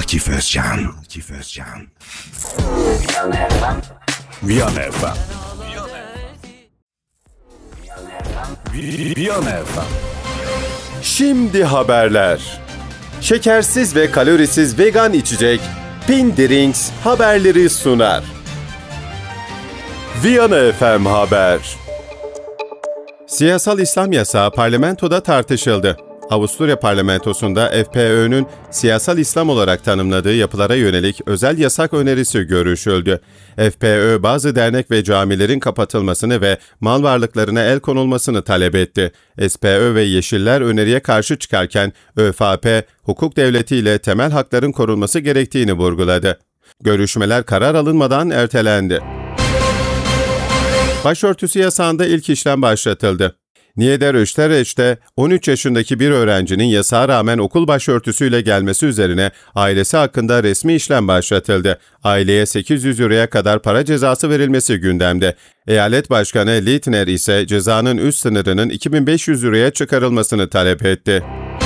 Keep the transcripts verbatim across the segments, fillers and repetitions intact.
Akif Özcan. Akif Özcan. Viyana F M. Viyana F M. Şimdi haberler. Şekersiz ve kalorisiz vegan içecek Pindirinks haberleri sunar. Viyana F M Haber. Siyasal İslam yasağı parlamentoda tartışıldı. Avusturya parlamentosunda F P Ö'nün siyasal İslam olarak tanımladığı yapılara yönelik özel yasak önerisi görüşüldü. F P Ö bazı dernek ve camilerin kapatılmasını ve mal varlıklarına el konulmasını talep etti. S P Ö ve Yeşiller öneriye karşı çıkarken Ö F A P, hukuk devleti ile temel hakların korunması gerektiğini vurguladı. Görüşmeler karar alınmadan ertelendi. Başörtüsü yasağında ilk işlem başlatıldı. Niederösterreich'te on üç yaşındaki bir öğrencinin yasağa rağmen okul başörtüsüyle gelmesi üzerine ailesi hakkında resmi işlem başlatıldı. Aileye sekiz yüz euroya kadar para cezası verilmesi gündemde. Eyalet Başkanı Leitner ise cezanın üst sınırının iki bin beş yüz euroya çıkarılmasını talep etti.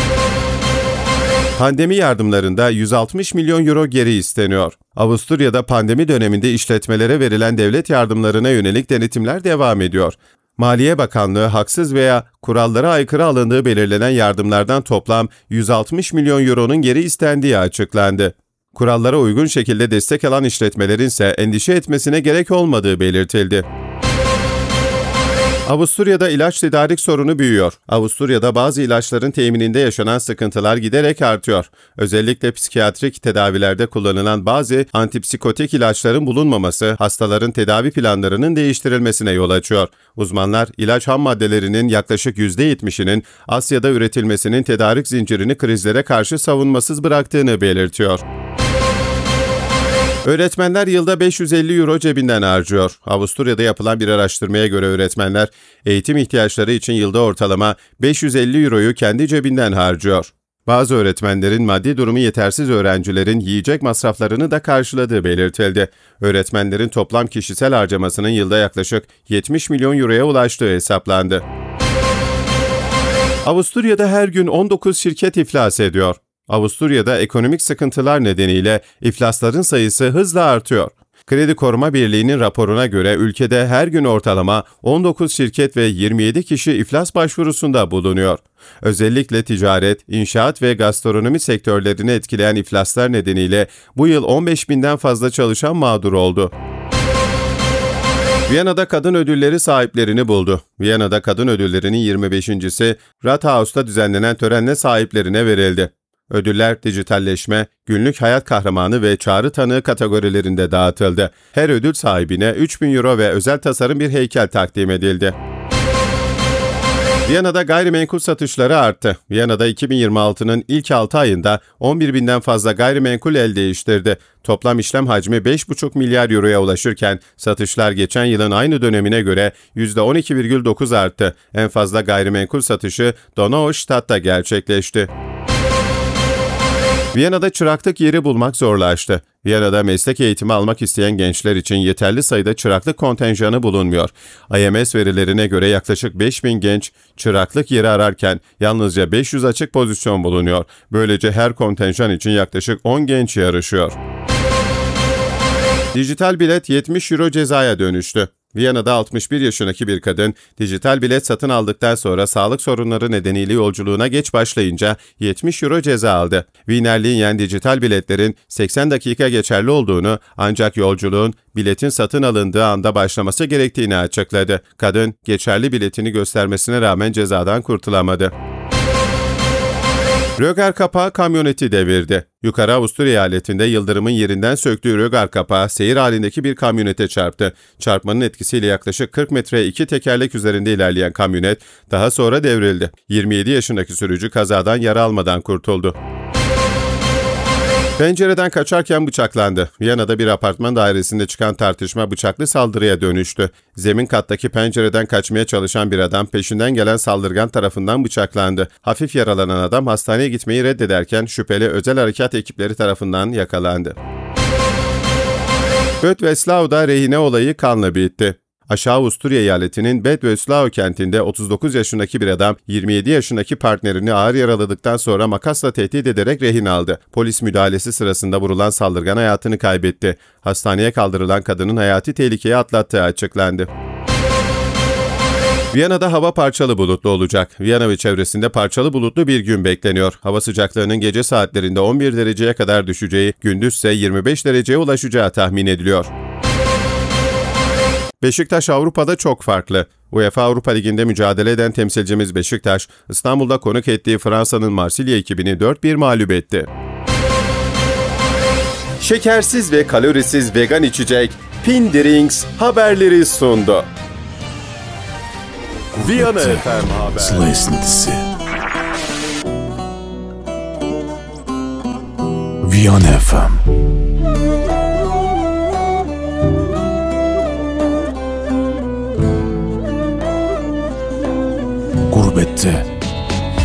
Pandemi yardımlarında yüz altmış milyon euro geri isteniyor. Avusturya'da pandemi döneminde işletmelere verilen devlet yardımlarına yönelik denetimler devam ediyor. Maliye Bakanlığı haksız veya kurallara aykırı alındığı belirlenen yardımlardan toplam yüz altmış milyon euronun geri istendiği açıklandı. Kurallara uygun şekilde destek alan işletmelerin ise endişe etmesine gerek olmadığı belirtildi. Avusturya'da ilaç tedarik sorunu büyüyor. Avusturya'da bazı ilaçların temininde yaşanan sıkıntılar giderek artıyor. Özellikle psikiyatrik tedavilerde kullanılan bazı antipsikotik ilaçların bulunmaması, hastaların tedavi planlarının değiştirilmesine yol açıyor. Uzmanlar, ilaç ham maddelerinin yaklaşık yüzde yetmişinin Asya'da üretilmesinin tedarik zincirini krizlere karşı savunmasız bıraktığını belirtiyor. Öğretmenler yılda beş yüz elli euro cebinden harcıyor. Avusturya'da yapılan bir araştırmaya göre öğretmenler, eğitim ihtiyaçları için yılda ortalama beş yüz elli euroyu kendi cebinden harcıyor. Bazı öğretmenlerin maddi durumu yetersiz öğrencilerin yiyecek masraflarını da karşıladığı belirtildi. Öğretmenlerin toplam kişisel harcamasının yılda yaklaşık yetmiş milyon euroya ulaştığı hesaplandı. Avusturya'da her gün on dokuz şirket iflas ediyor. Avusturya'da ekonomik sıkıntılar nedeniyle iflasların sayısı hızla artıyor. Kredi Koruma Birliği'nin raporuna göre ülkede her gün ortalama on dokuz şirket ve yirmi yedi kişi iflas başvurusunda bulunuyor. Özellikle ticaret, inşaat ve gastronomi sektörlerini etkileyen iflaslar nedeniyle bu yıl on beş binden fazla çalışan mağdur oldu. Viyana'da kadın ödülleri sahiplerini buldu. Viyana'da kadın ödüllerinin yirmi beşincisi Rathaus'ta düzenlenen törenle sahiplerine verildi. Ödüller dijitalleşme, günlük hayat kahramanı ve çağrı tanığı kategorilerinde dağıtıldı. Her ödül sahibine üç bin euro ve özel tasarım bir heykel takdim edildi. Viyana'da gayrimenkul satışları arttı. Viyana'da iki bin yirmi altının ilk altı ayında on bir binden fazla gayrimenkul el değiştirdi. Toplam işlem hacmi beş buçuk milyar euroya ulaşırken satışlar geçen yılın aynı dönemine göre yüzde on iki virgül dokuz arttı. En fazla gayrimenkul satışı Donauestadt'ta gerçekleşti. Viyana'da çıraklık yeri bulmak zorlaştı. Viyana'da meslek eğitimi almak isteyen gençler için yeterli sayıda çıraklık kontenjanı bulunmuyor. I M S verilerine göre yaklaşık beş bin genç çıraklık yeri ararken yalnızca beş yüz açık pozisyon bulunuyor. Böylece her kontenjan için yaklaşık on genç yarışıyor. Dijital bilet yetmiş euro cezaya dönüştü. Viyana'da altmış bir yaşındaki bir kadın, dijital bilet satın aldıktan sonra sağlık sorunları nedeniyle yolculuğuna geç başlayınca yetmiş euro ceza aldı. Wiener Linien dijital biletlerin seksen dakika geçerli olduğunu ancak yolculuğun biletin satın alındığı anda başlaması gerektiğini açıkladı. Kadın, geçerli biletini göstermesine rağmen cezadan kurtulamadı. Rögar kapağı kamyoneti devirdi. Yukarı Avusturya eyaletinde yıldırımın yerinden söktüğü rögar kapağı seyir halindeki bir kamyonete çarptı. Çarpmanın etkisiyle yaklaşık kırk metre iki tekerlek üzerinde ilerleyen kamyonet daha sonra devrildi. yirmi yedi yaşındaki sürücü kazadan yara almadan kurtuldu. Pencereden kaçarken bıçaklandı. Viyana'da bir apartman dairesinde çıkan tartışma bıçaklı saldırıya dönüştü. Zemin kattaki pencereden kaçmaya çalışan bir adam peşinden gelen saldırgan tarafından bıçaklandı. Hafif yaralanan adam hastaneye gitmeyi reddederken şüpheli özel harekat ekipleri tarafından yakalandı. Bötveslau'da rehine olayı kanla bitti. Aşağı Avusturya eyaletinin Bad Vöslau kentinde otuz dokuz yaşındaki bir adam yirmi yedi yaşındaki partnerini ağır yaraladıktan sonra makasla tehdit ederek rehin aldı. Polis müdahalesi sırasında vurulan saldırgan hayatını kaybetti. Hastaneye kaldırılan kadının hayati tehlikeyi atlattığı açıklandı. Viyana'da hava parçalı bulutlu olacak. Viyana ve çevresinde parçalı bulutlu bir gün bekleniyor. Hava sıcaklığının gece saatlerinde on bir dereceye kadar düşeceği, gündüzse yirmi beş dereceye ulaşacağı tahmin ediliyor. Beşiktaş Avrupa'da çok farklı. UEFA Avrupa Ligi'nde mücadele eden temsilcimiz Beşiktaş, İstanbul'da konuk ettiği Fransa'nın Marsilya ekibini dört bir mağlup etti. Şekersiz ve kalorisiz vegan içecek Pindrinks haberleri sundu. Viyana F M Haber. Sıla esintisi. Viyana F M.